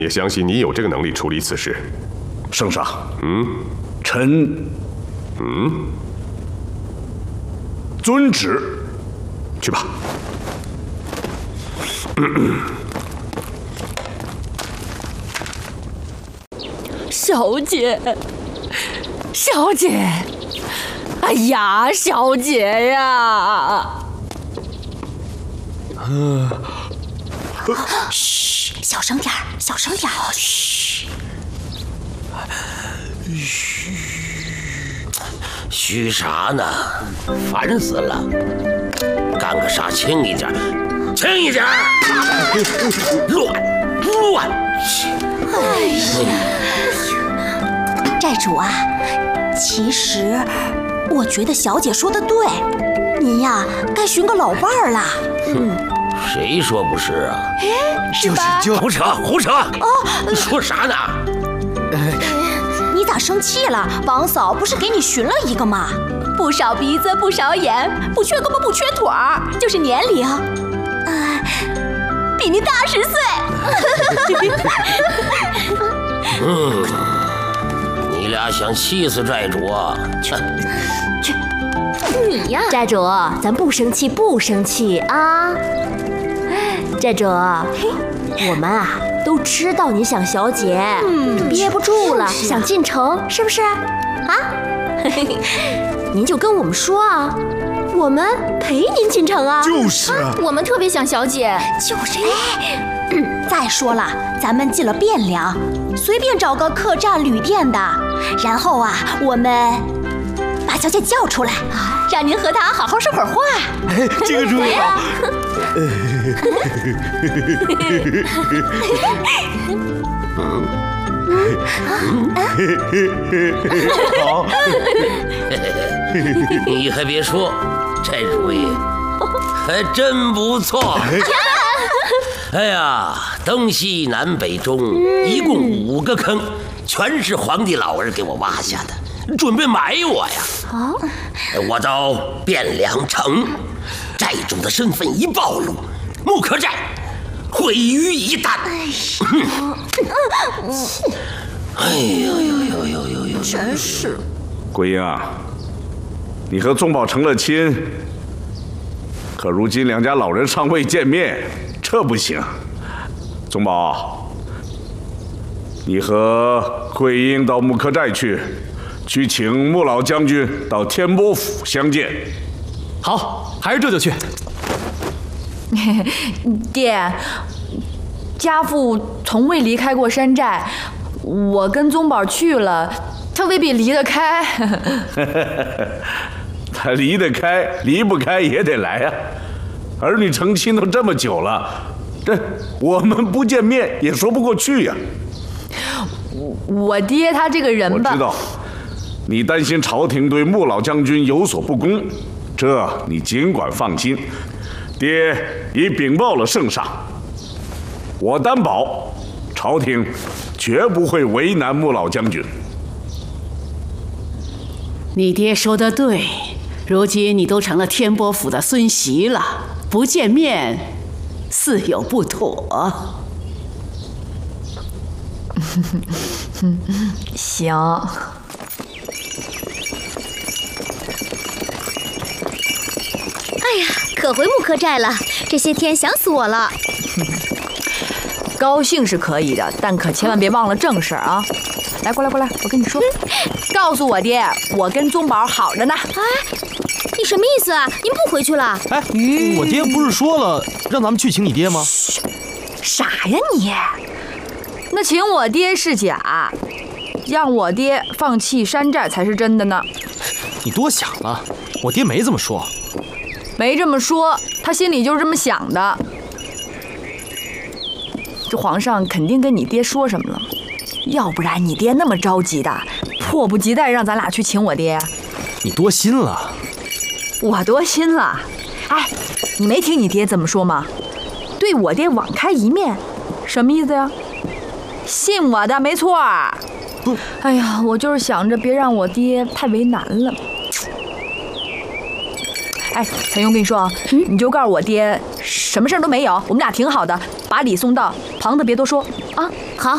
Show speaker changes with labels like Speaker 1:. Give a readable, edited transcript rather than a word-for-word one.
Speaker 1: 也相信你有这个能力处理此事。
Speaker 2: 圣上，臣遵旨。
Speaker 1: 去吧。
Speaker 3: 小姐，小姐，哎呀，小姐呀！
Speaker 4: 嘘，小声点儿，小声点儿。嘘，
Speaker 5: 嘘啥呢？烦死了！干个啥轻一点，轻一点！乱！
Speaker 4: 哎呀！寨主啊，其实我觉得小姐说的对，您呀该寻个老伴儿啦。
Speaker 5: 谁说不是啊？
Speaker 4: 就是
Speaker 5: 胡扯！哦，说啥呢？
Speaker 4: 你咋生气了？王嫂不是给你寻了一个吗？不少鼻子不少眼，不缺胳膊不缺腿儿，就是年龄，比您大10岁。
Speaker 5: 你俩想气死寨主啊？去！
Speaker 6: 你呀，寨主，咱不生气啊！寨主，我们啊都知道你想小姐，憋不住了，想进城，是不是？啊？您就跟我们说啊，我们陪您进城啊。
Speaker 2: 就是啊，
Speaker 6: 我们特别想小姐。
Speaker 4: 就是。再说了，咱们进了汴梁，随便找个客栈、旅店的，然后啊，我们把小姐叫出来，让您和她好好说会儿话。
Speaker 2: 这个主意好。好。
Speaker 5: 你还别说，这主意还真不错。哎呀，东西南北中一共5个坑，全是皇帝老儿给我挖下的，准备埋我呀！我到汴梁城，寨主的身份一暴露，木刻寨毁于一旦。哎呦！
Speaker 3: 真是。
Speaker 2: 桂英啊，你和宗保成了亲，可如今两家老人尚未见面。这不行，宗保，你和桂英到木刻寨去请穆老将军到天波府相见。
Speaker 7: 好，还是这就去。
Speaker 3: 爹，家父从未离开过山寨，我跟宗保去了，他未必离得开。
Speaker 2: 他离得开，离不开也得来啊。儿女成亲都这么久了，这我们不见面也说不过去呀。
Speaker 3: 我爹他这个人吧，
Speaker 2: 我知道，你担心朝廷对穆老将军有所不公，这你尽管放心，爹已禀报了圣上，我担保，朝廷绝不会为难穆老将军。
Speaker 8: 你爹说得对，如今你都成了天波府的孙媳了，不见面似有不妥。
Speaker 3: 行。
Speaker 6: 哎呀，可回木刻寨了，这些天想死我了。
Speaker 3: 高兴是可以的，但可千万别忘了正事啊！来，过来，我跟你说，告诉我爹，我跟宗保好着呢。
Speaker 6: 哎，你什么意思啊？您不回去了？
Speaker 7: 哎，我爹不是说了让咱们去请你爹吗？
Speaker 3: 傻呀你！那请我爹是假，让我爹放弃山寨才是真的呢。
Speaker 7: 你多想了，我爹没这么说。
Speaker 3: 没这么说，他心里就是这么想的。这皇上肯定跟你爹说什么了，要不然你爹那么着急的，迫不及待让咱俩去请我爹。
Speaker 7: 你多心了。
Speaker 3: 我多心了？哎，你没听你爹怎么说吗？对我爹网开一面，什么意思呀？信我的，没错。
Speaker 7: 不，
Speaker 3: 哎呀，我就是想着别让我爹太为难了。哎，彩云，跟你说啊，你就告诉我爹，什么事儿都没有，我们俩挺好的，把礼送到，旁的别多说啊。
Speaker 6: 好。